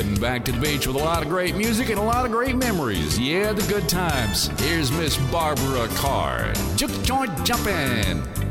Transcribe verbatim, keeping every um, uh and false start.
Heading back to the beach with a lot of great music and a lot of great memories. Yeah, the good times. Here's Miss Barbara Carr. Juke joint jumpin'.